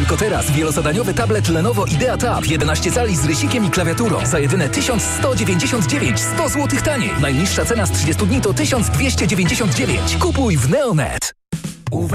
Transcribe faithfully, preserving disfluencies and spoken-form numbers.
Tylko teraz wielozadaniowy tablet Lenovo Idea Tab jedenaście cali z rysikiem i klawiaturą za jedyne tysiąc sto dziewięćdziesiąt dziewięć, sto złotych taniej. Najniższa cena z trzydziestu dni to tysiąc dwieście dziewięćdziesiąt dziewięć. Kupuj w Neonet. U W